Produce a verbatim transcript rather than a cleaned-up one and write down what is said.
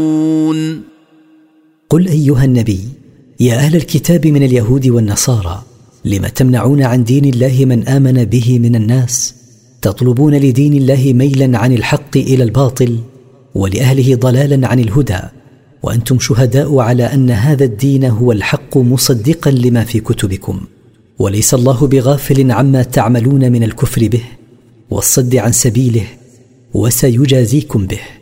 قل أيها النبي يا أهل الكتاب من اليهود والنصارى لم تمنعون عن دين الله من آمن به من الناس تطلبون لدين الله ميلا عن الحق إلى الباطل ولأهله ضلالا عن الهدى وأنتم شهداء على أن هذا الدين هو الحق مصدقا لما في كتبكم وليس الله بغافل عما تعملون من الكفر به والصد عن سبيله وسيجازيكم به.